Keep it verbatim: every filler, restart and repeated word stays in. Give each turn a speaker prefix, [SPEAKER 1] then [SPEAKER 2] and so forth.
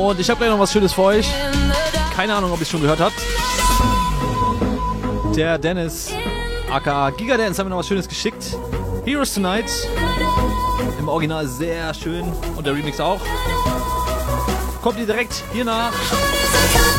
[SPEAKER 1] Und ich habe gleich noch was Schönes für euch. Keine Ahnung, ob ihr es schon gehört habt. Der Dennis, aka Giga Dance, hat mir noch was Schönes geschickt. Heroes Tonight. Im Original sehr schön und der Remix auch. Kommt ihr direkt hier nach.